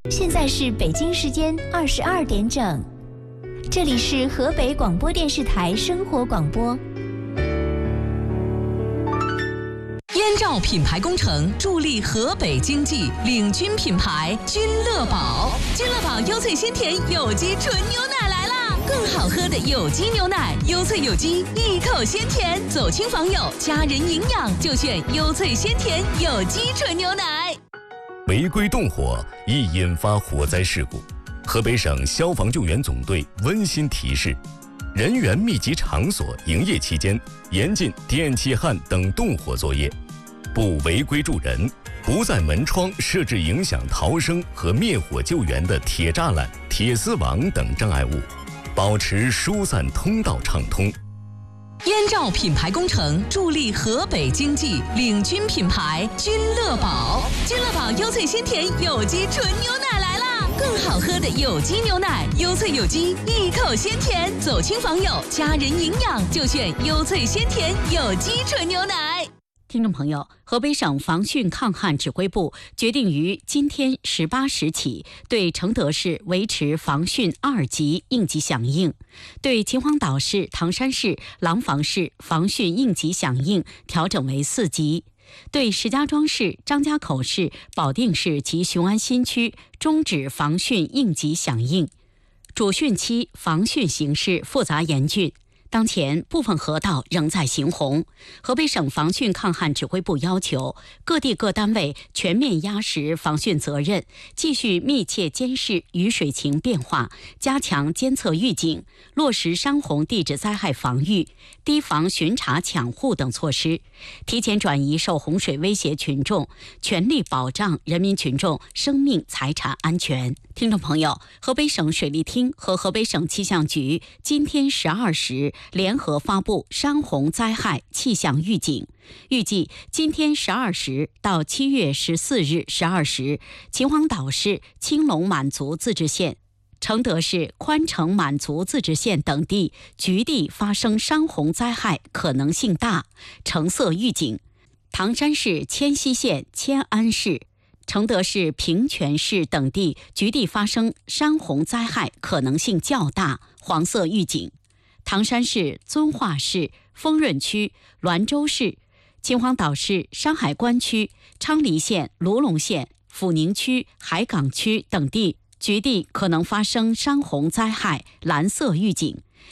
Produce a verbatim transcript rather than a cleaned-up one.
现在是北京时间二十二点整，这里是河北广播电视台生活广播。 燕赵品牌工程助力河北经济，领军品牌君乐宝。君乐宝优萃鲜甜有机纯牛奶来啦！更好喝的有机牛奶，优萃有机，一口鲜甜，走亲访友，家人营养就选优萃鲜甜有机纯牛奶。 违规动火易引发火灾事故，河北省消防救援总队温馨提示：人员密集场所营业期间，严禁电气焊等动火作业，不违规助人，不在门窗设置影响逃生和灭火救援的铁栅栏、铁丝网等障碍物，保持疏散通道畅通。 燕赵品牌工程助力河北经济，领军品牌君乐宝。君乐宝优萃鲜甜有机纯牛奶来啦！更好喝的有机牛奶，优萃有机，一口鲜甜，走亲访友，家人营养就选优萃鲜甜有机纯牛奶。 听众朋友，河北省防汛抗旱指挥部决定于今天十八时起，对承德市维持防汛二级应急响应，对秦皇岛市、唐山市、廊坊市防汛应急响应调整为四级，对石家庄市、张家口市、保定市及雄安新区终止防汛应急响应。主汛期防汛形势复杂严峻，当前部分河道仍在行洪，河北省防汛抗旱指挥部要求各地各单位全面压实防汛责任，继续密切监视雨水情变化，加强监测预警，落实山洪地质灾害防御、堤防巡查抢护等措施，提前转移受洪水威胁群众，全力保障人民群众生命财产安全。听众朋友，河北省水利厅和河北省气象局今天十二时联合发布山洪灾害气象预警，预计今天十二时到七月十四日十二时，秦皇岛市青龙满族自治县、承德市宽城满族自治县等地局地发生山洪灾害可能性大，橙色预警；唐山市迁西县迁安市、承德市平泉市等地局地发生山洪灾害可能性较大，黄色预警；唐山市遵化市丰润区、滦州市、秦皇岛市山海关区、昌黎县、卢龙县、阜宁区、海港区等地局地可能发生山洪灾害，蓝色预警；